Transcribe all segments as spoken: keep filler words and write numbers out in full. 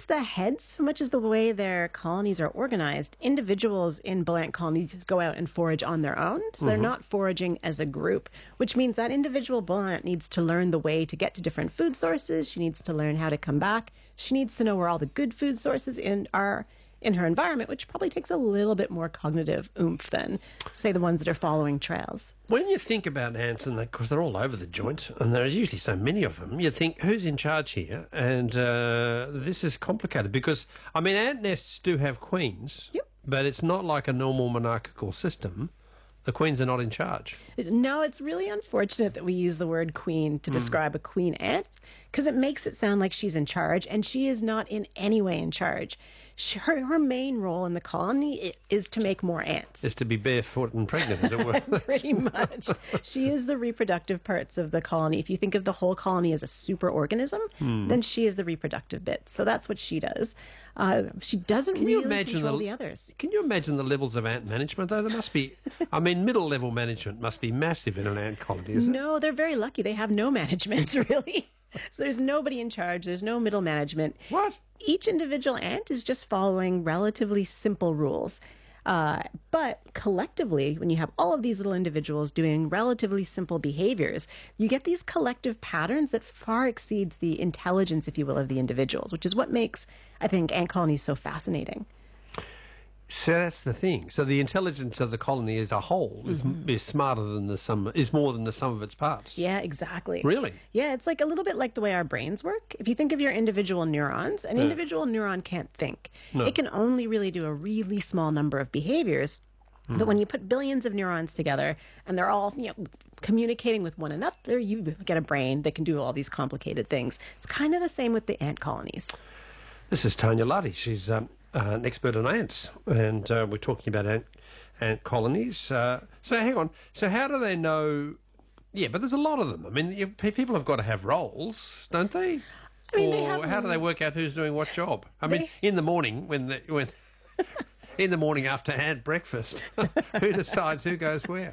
the heads so much as the way their colonies are organized. Individuals in bull ant colonies go out and forage on their own, so they're not foraging as a group, which means that individual bull ant needs to learn the way to get to different food sources. She needs to learn how to come back. She needs to know where all the good food sources in are in her environment, which probably takes a little bit more cognitive oomph than, say, the ones that are following trails. When you think about ants, and because they're all over the joint, and there's usually so many of them, you think, who's in charge here? And uh, this is complicated because, I mean, ant nests do have queens, Yep. but it's not like a normal monarchical system. The queens are not in charge. No, it's really unfortunate that we use the word queen to describe a queen ant because it makes it sound like she's in charge, and she is not in any way in charge. She, her, her main role in the colony i- is to make more ants. Is to be barefoot and pregnant, as it were. Pretty much. She is the reproductive parts of the colony. If you think of the whole colony as a superorganism, then she is the reproductive bit. So that's what she does. Uh, she doesn't Can you really imagine control the- the others. Can you imagine the levels of ant management, though? There must be, I mean, middle-level management must be massive in an ant colony, isn't it? No, they're very lucky. They have no management, really. So there's nobody in charge. There's no middle management. What? Each individual ant is just following relatively simple rules. Uh, but collectively, when you have all of these little individuals doing relatively simple behaviors, you get these collective patterns that far exceeds the intelligence, if you will, of the individuals, which is what makes, I think, ant colonies so fascinating. So that's the thing. So the intelligence of the colony as a whole is, is smarter than the sum, is more than the sum of its parts. Yeah, exactly. Really? Yeah, it's like a little bit like the way our brains work. If you think of your individual neurons, an individual neuron can't think. No. It can only really do a really small number of behaviors. But when you put billions of neurons together and they're all, you know, communicating with one another, you get a brain that can do all these complicated things. It's kind of the same with the ant colonies. This is Tanya Luddy. She's um, uh, an expert on ants, and uh, we're talking about ant, ant colonies. Uh, so hang on. So how do they know? Yeah, but there's a lot of them. I mean, you, pe- people have got to have roles, don't they? I mean, or they have- how do they work out who's doing what job? I mean, They- in the morning when the, when. In the morning after ant breakfast, who decides who goes where?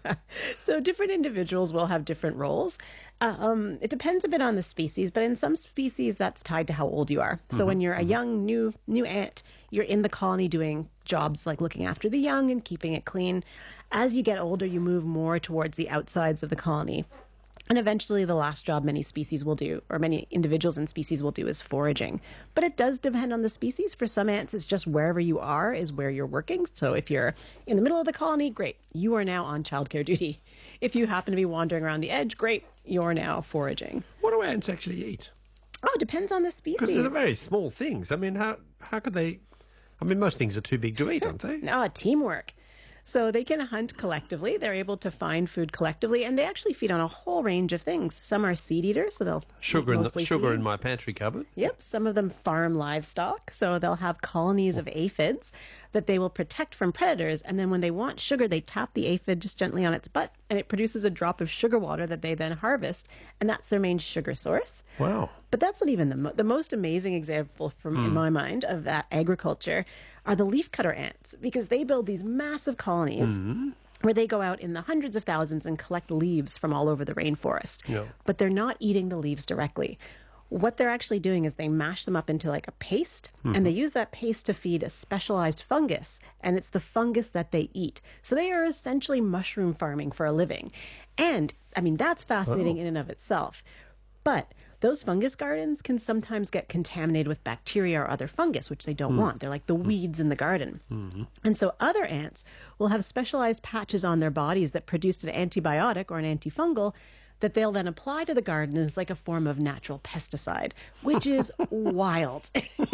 So different individuals will have different roles. Uh, um, it depends a bit on the species, but in some species that's tied to how old you are. So when you're a young new new ant, you're in the colony doing jobs like looking after the young and keeping it clean. As you get older, you move more towards the outsides of the colony. And eventually the last job many species will do, or many individuals in species will do, is foraging. But it does depend on the species. For some ants, it's just wherever you are is where you're working. So if you're in the middle of the colony, great, you are now on childcare duty. If you happen to be wandering around the edge, great, you're now foraging. What do ants actually eat? Oh, it depends on the Because species. they're very small things. I mean, how how could they... I mean, most things are too big to eat, aren't they? No, teamwork. So they can hunt collectively. They're able to find food collectively, and they actually feed on a whole range of things. Some are seed eaters, so they'll Sugar eat in the, mostly sugar in seeds. my pantry cupboard. Yep, some of them farm livestock, so they'll have colonies of aphids that they will protect from predators, and then when they want sugar, they tap the aphid just gently on its butt, and it produces a drop of sugar water that they then harvest, and that's their main sugar source. Wow. But that's not even the, mo- the most amazing example from in my mind of that agriculture are the leafcutter ants, because they build these massive colonies where they go out in the hundreds of thousands and collect leaves from all over the rainforest. Yeah. But they're not eating the leaves directly. What they're actually doing is they mash them up into like a paste, and they use that paste to feed a specialized fungus, and it's the fungus that they eat. So they are essentially mushroom farming for a living. And, I mean, that's fascinating in and of itself. But those fungus gardens can sometimes get contaminated with bacteria or other fungus, which they don't want. They're like the weeds in the garden. And so other ants will have specialized patches on their bodies that produce an antibiotic or an antifungal that they'll then apply to the garden as like a form of natural pesticide, which is wild.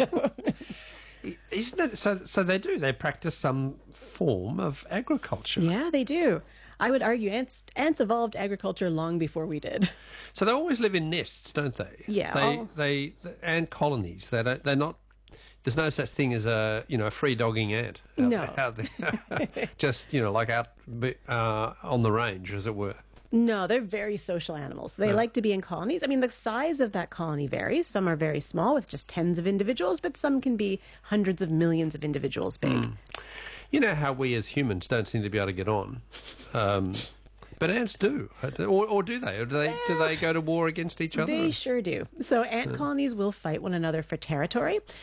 Isn't it? So, so they do. They practice some form of agriculture. Yeah, they do. I would argue ants ants evolved agriculture long before we did. So they always live in nests, don't they? Yeah. They, Oh. they, ant colonies. They don't, they're not. There's no such thing as a you know a free dogging ant. Out, No. Out there. Just you know like out uh, on the range, as it were. No, they're very social animals. They like to be in colonies. I mean, the size of that colony varies. Some are very small with just tens of individuals, but some can be hundreds of millions of individuals big. You know how we as humans don't seem to be able to get on, um, but ants do, or, or do they? Or do they? Do they go to war against each other? They sure do. So ant colonies will fight one another for territory,